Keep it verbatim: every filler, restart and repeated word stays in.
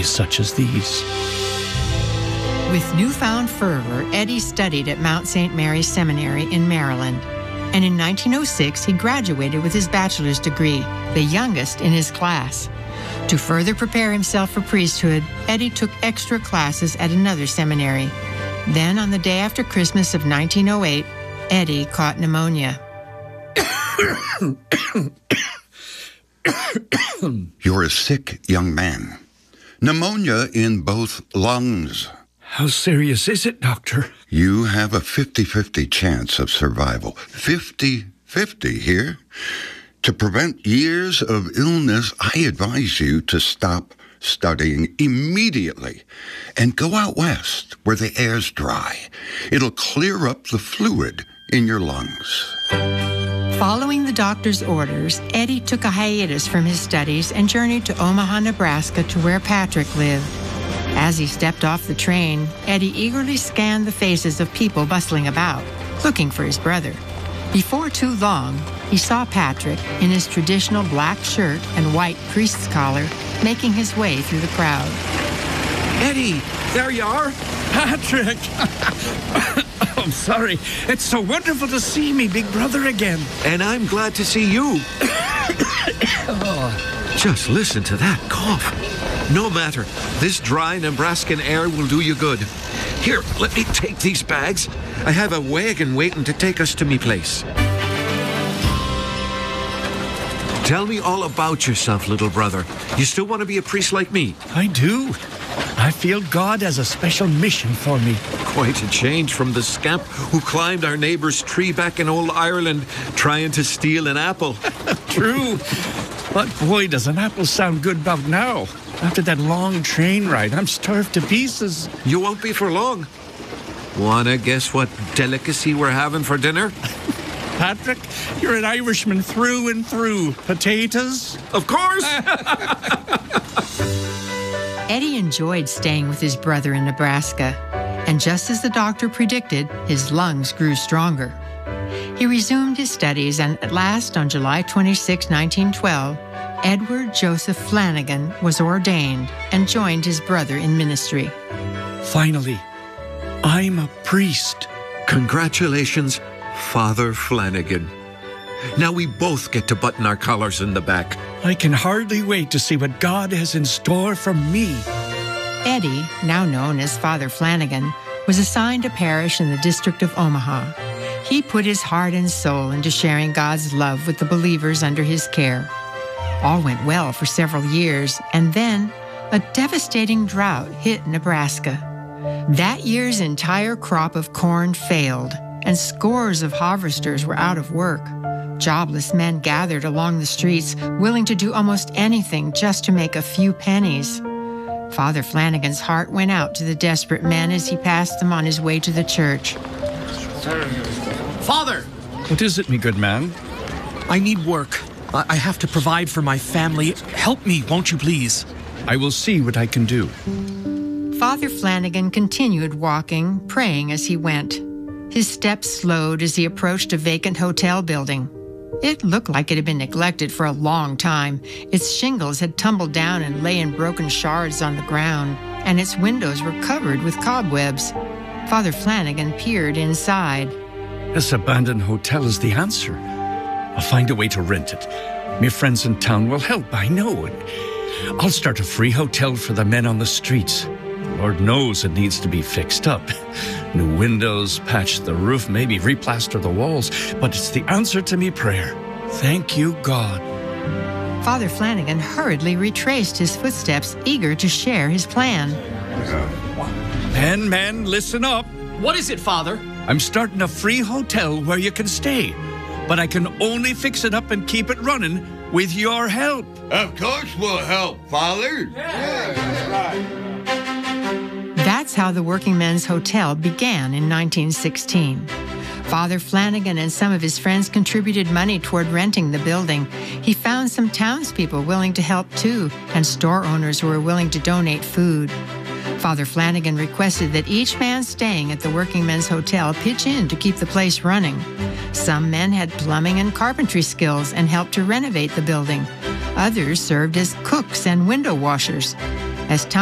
days such as these. With newfound fervor, Eddie studied at Mount Saint Mary's Seminary in Maryland. And in nineteen oh six, he graduated with his bachelor's degree, the youngest in his class. To further prepare himself for priesthood, Eddie took extra classes at another seminary. Then, on the day after Christmas of nineteen oh eight, Eddie caught pneumonia. You're a sick young man. Pneumonia in both lungs. How serious is it, Doctor? You have a fifty-fifty chance of survival. fifty-fifty here. To prevent years of illness, I advise you to stop studying immediately and go out west where the air's dry. It'll clear up the fluid in your lungs. Following the doctor's orders, Eddie took a hiatus from his studies and journeyed to Omaha, Nebraska, to where Patrick lived. As he stepped off the train, Eddie eagerly scanned the faces of people bustling about, looking for his brother. Before too long, he saw Patrick in his traditional black shirt and white priest's collar, making his way through the crowd. Eddie, there you are. Patrick! I'm sorry. It's so wonderful to see me, big brother, again. And I'm glad to see you. Oh. Just listen to that cough. No matter. This dry Nebraskan air will do you good. Here, let me take these bags. I have a wagon waiting to take us to me place. Tell me all about yourself, little brother. You still want to be a priest like me? I do. I feel God has a special mission for me. Quite a change from the scamp who climbed our neighbor's tree back in old Ireland trying to steal an apple. True. But boy, does an apple sound good about now. After that long train ride, I'm starved to pieces. You won't be for long. Wanna guess what delicacy we're having for dinner? Patrick, you're an Irishman through and through. Potatoes? Of course! Eddie enjoyed staying with his brother in Nebraska, and just as the doctor predicted, his lungs grew stronger. He resumed his studies, and at last, on July twenty-sixth, nineteen twelve, Edward Joseph Flanagan was ordained and joined his brother in ministry. Finally, I'm a priest. Congratulations, Father Flanagan. Now we both get to button our collars in the back. I can hardly wait to see what God has in store for me. Eddie, now known as Father Flanagan, was assigned a parish in the District of Omaha. He put his heart and soul into sharing God's love with the believers under his care. All went well for several years, and then a devastating drought hit Nebraska. That year's entire crop of corn failed, and scores of harvesters were out of work. Jobless men gathered along the streets, willing to do almost anything just to make a few pennies. Father Flanagan's heart went out to the desperate men as he passed them on his way to the church. Father! What is it, me good man? I need work. I, I have to provide for my family. Help me, won't you please? I will see what I can do. Father Flanagan continued walking, praying as he went. His steps slowed as he approached a vacant hotel building. It looked like it had been neglected for a long time. Its shingles had tumbled down and lay in broken shards on the ground, and its windows were covered with cobwebs. Father Flanagan peered inside. This abandoned hotel is the answer. I'll find a way to rent it. My friends in town will help, I know. I'll start a free hotel for the men on the streets. Lord knows it needs to be fixed up. New windows, patch the roof, maybe replaster the walls, but it's the answer to me prayer. Thank you, God. Father Flanagan hurriedly retraced his footsteps, eager to share his plan. Men, men, listen up. What is it, Father? I'm starting a free hotel where you can stay, but I can only fix it up and keep it running with your help. Of course we'll help, Father. Yeah, that's right. That's how the Working Men's Hotel began in nineteen sixteen. Father Flanagan and some of his friends contributed money toward renting the building. He found some townspeople willing to help too, and store owners who were willing to donate food. Father Flanagan requested that each man staying at the Working Men's Hotel pitch in to keep the place running. Some men had plumbing and carpentry skills and helped to renovate the building. Others served as cooks and window washers. As time